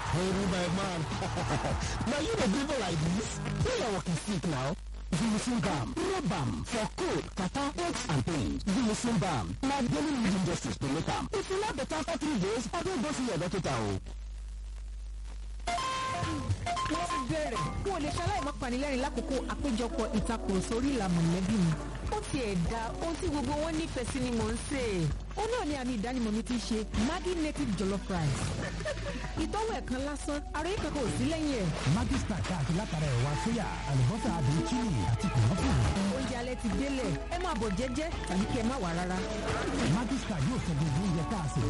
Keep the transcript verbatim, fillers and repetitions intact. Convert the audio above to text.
Hurry, my man. Now you the people like this. We are working sick now. Vilisin Balm, Rub Balm for cold, catarrh, aches and pains. Vilisin Balm. Now daily living justice to make them. If you not better for three days, I don't go see your doctor. wọ́n ti bẹ̀rẹ̀ kó o lè ṣaláì má panilẹ́rìn lákòókò àpéjọpọ̀ ìtakùrọ̀sọ orí ìlà mọ̀lẹ́bí mi. ó tiẹ̀ da ohun tí gbogbo wọn nífẹ̀ẹ́ sí ni mò ń sè é. ó náà ní àmì ìdánimọ̀ mi ti ṣe Maggi native jollof rice. ìtọ́wò ẹ̀kan lásán àròyé kankan ò sí lẹ́yìn ẹ̀. Maggi star káàkiri látara ẹ̀wà sóyà àlùbọ́sà àdùn chili àti kòmọ́tò. oúnjẹ alẹ́ ti délẹ̀ ẹ máa bọ̀ jẹ́jẹ́ tàbí kí ẹ má wà rárá. Maggi star yóò sọ gbogbo oúnjẹ tá a sè